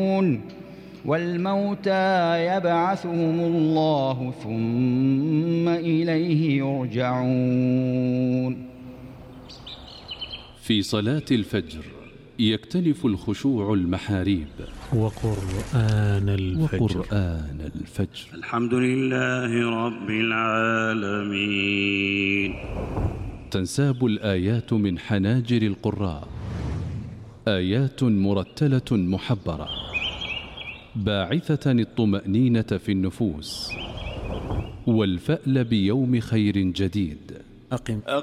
والموتى يبعثهم الله ثم إليه يرجعون. في صلاة الفجر يكتنف الخشوع المحاريب. وقرآن الفجر. الحمد لله رب العالمين. تنساب الآيات من حناجر القراء، آيات مرتلة محبرة باعثة الطمأنينة في النفوس والفأل بيوم خير جديد.